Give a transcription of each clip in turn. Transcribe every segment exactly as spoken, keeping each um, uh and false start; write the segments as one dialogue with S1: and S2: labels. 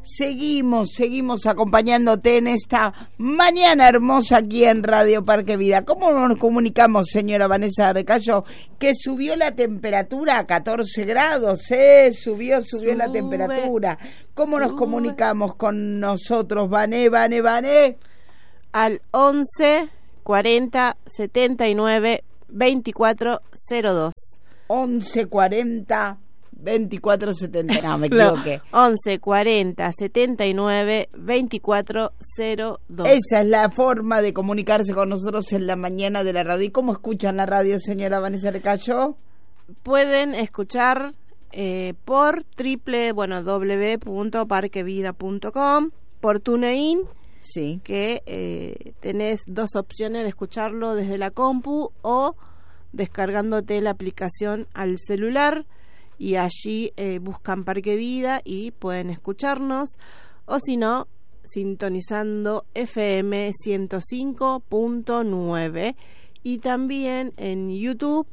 S1: Seguimos, seguimos acompañándote en esta mañana hermosa aquí en Radio Parque Vida. ¿Cómo nos comunicamos, señora Vanessa Recayo? Que subió la temperatura a catorce grados, ¿eh? Subió, subió
S2: Sube,
S1: la temperatura. ¿Cómo
S2: sube.
S1: nos comunicamos con nosotros, Vané, Vané, Vané?
S2: Al once cuarenta setenta y nueve veinticuatro cero dos.
S1: once cuarenta veinticuatro setenta. No, me equivoqué.
S2: once cuarenta setenta y nueve veinticuatro cero dos.
S1: Esa es la forma de comunicarse con nosotros en la mañana de la radio. ¿Y cómo escuchan la radio, señora Vanessa Recayo?
S2: Pueden escuchar eh, por triple, bueno, w punto parquevida punto com, por TuneIn.
S1: Sí.
S2: Que eh, tenés dos opciones de escucharlo desde la compu o descargándote la aplicación al celular, y allí eh, buscan Parque Vida y pueden escucharnos, o si no, sintonizando F M ciento cinco punto nueve, y también en YouTube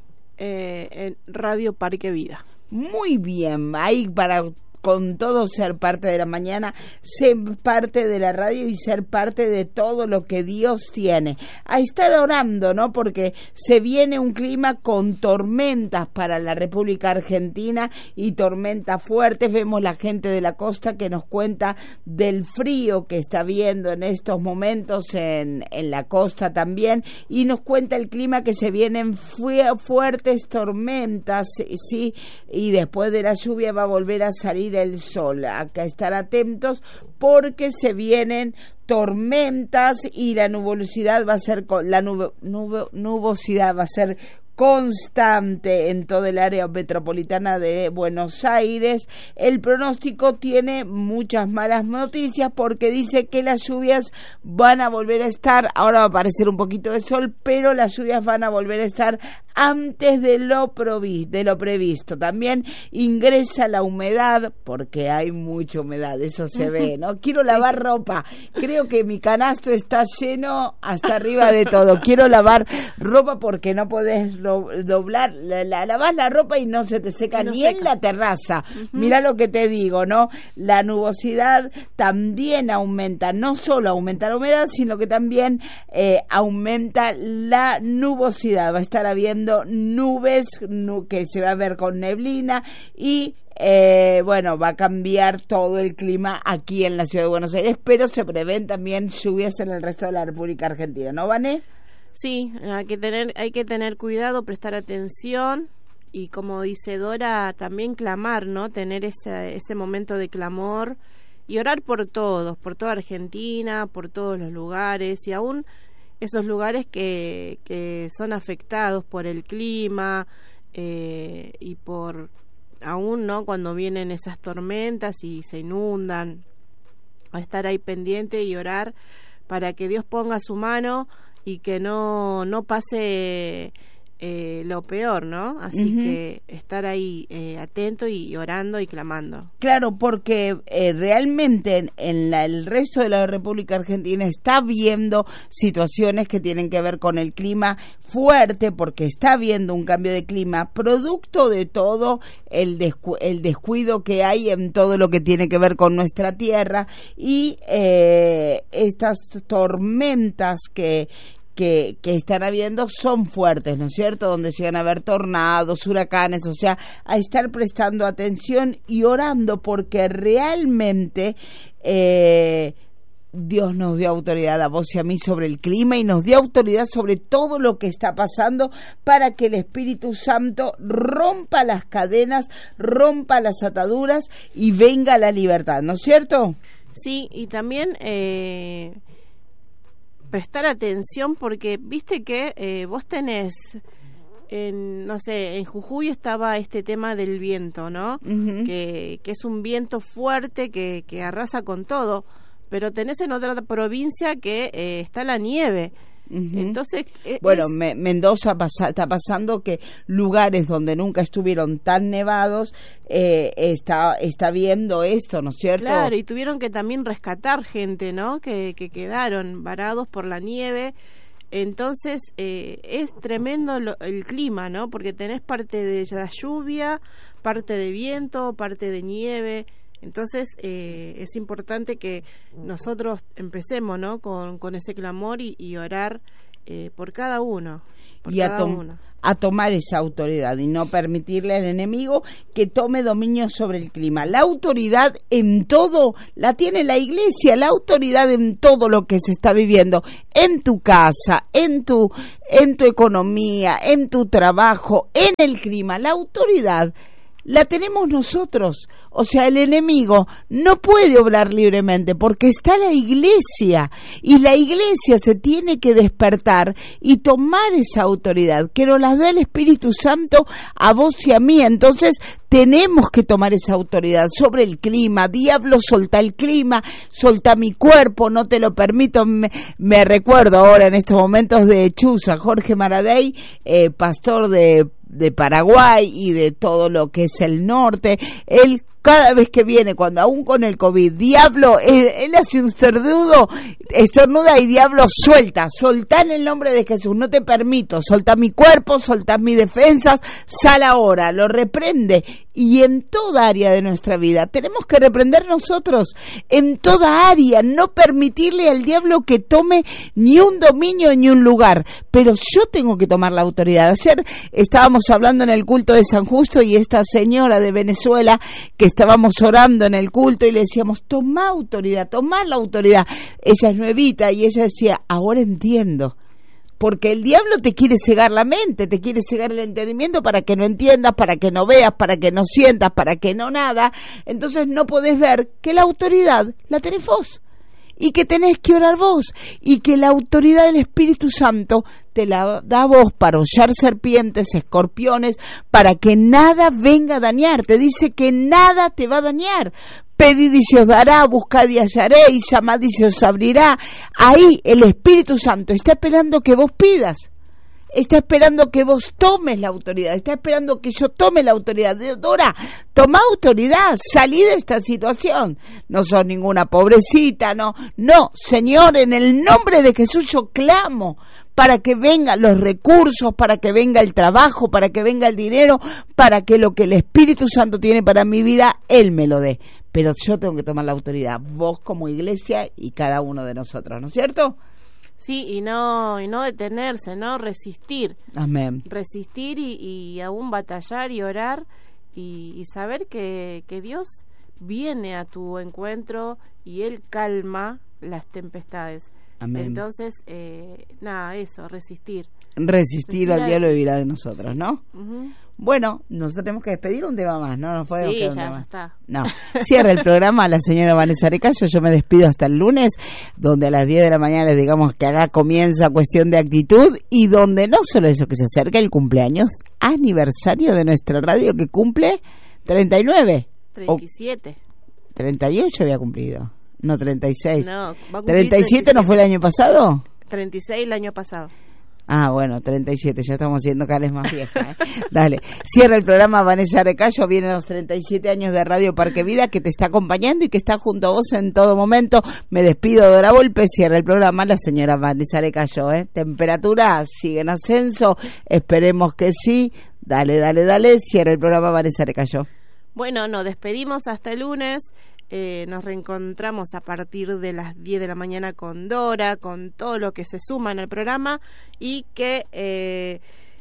S2: eh, en Radio Parque Vida.
S1: Muy bien, ahí para con todo ser parte de la mañana, ser parte de la radio y ser parte de todo lo que Dios tiene. A estar orando, ¿no? Porque se viene un clima con tormentas para la República Argentina y tormentas fuertes. Vemos la gente de la costa que nos cuenta del frío que está viendo en estos momentos en, en la costa también, y nos cuenta el clima que se vienen fu- fuertes tormentas, sí, y después de la lluvia va a volver a salir el sol. Acá estar atentos porque se vienen tormentas y la nubosidad va a ser la nube, nube, nubosidad va a ser constante en todo el área metropolitana de Buenos Aires. El pronóstico tiene muchas malas noticias porque dice que las lluvias van a volver a estar, ahora va a aparecer un poquito de sol, pero las lluvias van a volver a estar antes de lo, provi- de lo previsto. También ingresa la humedad, porque hay mucha humedad, eso se ve, ¿no? Quiero lavar sí. ropa, creo que mi canasto está lleno hasta arriba de todo. Quiero lavar ropa porque no podés do- doblar, la, la, lavas la ropa y no se te seca no ni seca. En la terraza. Uh-huh. Mirá lo que te digo, ¿no? La nubosidad también aumenta, no solo aumenta la humedad, sino que también eh, aumenta la nubosidad. Va a estar habiendo nubes nu- que se va a ver con neblina y eh, bueno, va a cambiar todo el clima aquí en la ciudad de Buenos Aires, pero se prevén también lluvias en el resto de la República Argentina, ¿no, Vané?
S2: Sí, hay que tener, hay que tener cuidado, prestar atención y, como dice Dora, también clamar, ¿no? Tener ese, ese momento de clamor y orar por todos, por toda Argentina, por todos los lugares, y aún esos lugares que, que son afectados por el clima eh, y por aún, ¿no? Cuando vienen esas tormentas y se inundan, a estar ahí pendiente y orar para que Dios ponga su mano y que no, no pase eh, lo peor, ¿no? Así uh-huh. que estar ahí eh, atento y orando y clamando.
S1: Claro, porque eh, realmente en, en la, el resto de la República Argentina está viendo situaciones que tienen que ver con el clima fuerte, porque está habiendo un cambio de clima producto de todo el, descu- el descuido que hay en todo lo que tiene que ver con nuestra tierra, y eh, estas tormentas que Que, que están habiendo son fuertes, ¿no es cierto? Donde llegan a haber tornados, huracanes, o sea, a estar prestando atención y orando, porque realmente eh, Dios nos dio autoridad a vos y a mí sobre el clima, y nos dio autoridad sobre todo lo que está pasando, para que el Espíritu Santo rompa las cadenas, rompa las ataduras y venga la libertad, ¿no es cierto?
S2: Sí, y también Eh... prestar atención, porque viste que eh, vos tenés en, no sé, en Jujuy estaba este tema del viento, ¿no? Uh-huh. que, que es un viento fuerte que, que arrasa con todo, pero tenés en otra provincia que eh, está la nieve. Uh-huh. Entonces es,
S1: bueno, me, Mendoza pasa, está pasando que lugares donde nunca estuvieron tan nevados eh, está está viendo esto, ¿no es cierto?
S2: Claro, y tuvieron que también rescatar gente, ¿no? Que, que quedaron varados por la nieve. Entonces eh, es tremendo lo, el clima, ¿no? Porque tenés parte de la lluvia, parte de viento, parte de nieve. Entonces eh, es importante que nosotros empecemos, ¿no? con, con ese clamor y, y orar eh, por cada uno. Por
S1: y
S2: cada
S1: a, tom
S2: uno.
S1: a tomar esa autoridad y no permitirle al enemigo que tome dominio sobre el clima. La autoridad en todo la tiene la iglesia, la autoridad en todo lo que se está viviendo, en tu casa, en tu, en tu economía, en tu trabajo, en el clima. La autoridad la tenemos nosotros. O sea, el enemigo no puede obrar libremente porque está la iglesia y la iglesia se tiene que despertar y tomar esa autoridad que nos la da el Espíritu Santo a vos y a mí. Entonces tenemos que tomar esa autoridad sobre el clima. Diablo, soltá el clima, soltá mi cuerpo, no te lo permito. Me, me recuerdo ahora en estos momentos de Chuza, Jorge Maradei, eh, pastor de de Paraguay y de todo lo que es el norte. Él cada vez que viene, cuando aún con el COVID, diablo, él, él hace un cerdudo, estornuda y diablo, suelta, soltá en el nombre de Jesús, no te permito, soltá mi cuerpo, soltá mis defensas, sal ahora, lo reprende. Y en toda área de nuestra vida tenemos que reprender nosotros, en toda área, no permitirle al diablo que tome ni un dominio ni un lugar, pero yo tengo que tomar la autoridad. Ayer estábamos hablando en el culto de San Justo y esta señora de Venezuela que estábamos orando en el culto y le decíamos, toma autoridad, toma la autoridad. Ella es nuevita y ella decía, ahora entiendo. Porque el diablo te quiere cegar la mente, te quiere cegar el entendimiento para que no entiendas, para que no veas, para que no sientas, para que no nada. Entonces no podés ver que la autoridad la tenés vos y que tenés que orar vos y que la autoridad del Espíritu Santo te la da vos para hollar serpientes, escorpiones, para que nada venga a dañarte. Dice que nada te va a dañar. Pedid y se os dará, buscad y hallaréis, llamad y se os abrirá. Ahí el Espíritu Santo está esperando que vos pidas. Está esperando que vos tomes la autoridad. Está esperando que yo tome la autoridad. Dora, toma autoridad. Salí de esta situación. No sos ninguna pobrecita, no. No, Señor, en el nombre de Jesús yo clamo para que vengan los recursos, para que venga el trabajo, para que venga el dinero, para que lo que el Espíritu Santo tiene para mi vida, Él me lo dé. Pero yo tengo que tomar la autoridad, vos como iglesia y cada uno de nosotros, ¿no es cierto?
S2: Sí, y no y no detenerse, ¿no? Resistir.
S1: Amén.
S2: Resistir y, y aún batallar y orar y, y saber que, que Dios viene a tu encuentro y Él calma las tempestades.
S1: Amén.
S2: Entonces, eh, nada, eso, resistir.
S1: Resistir, resistir al
S2: a...
S1: diablo vivirá de nosotros, ¿no?
S2: Uh-huh.
S1: Bueno, nosotros tenemos que despedir un tema más, ¿no? ¿No
S2: sí, ya, ya está.
S1: No, cierra el programa la señora Vanessa Arecayo. Yo me despido hasta el lunes, donde a las diez de la mañana les digamos que acá comienza Cuestión de Actitud y donde no solo eso, que se acerca el cumpleaños aniversario de nuestra radio que cumple treinta y nueve.
S2: treinta y siete.
S1: Oh, treinta y ocho había cumplido. No, treinta y seis.
S2: No, va a
S1: ¿treinta y siete no fue el año pasado?
S2: treinta y seis el año pasado.
S1: Ah, bueno, treinta y siete, ya estamos siendo cada vez más vieja, ¿eh? Dale, cierra el programa Vanessa Arecayo, vienen los treinta y siete años de Radio Parque Vida que te está acompañando y que está junto a vos en todo momento. Me despido, Dora Volpe, cierra el programa la señora Vanessa Arecayo, ¿eh? Temperatura sigue en ascenso, esperemos que sí. Dale, dale, dale, cierra el programa Vanessa Arecayo.
S2: Bueno, nos despedimos hasta el lunes. Eh, nos reencontramos a partir de las diez de la mañana con Dora, con todo lo que se suma en el programa y que eh,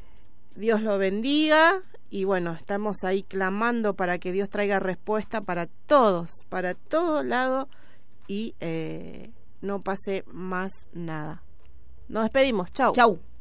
S2: Dios lo bendiga y bueno, estamos ahí clamando para que Dios traiga respuesta para todos, para todo lado y eh, no pase más nada. Nos despedimos, chau.
S1: Chau.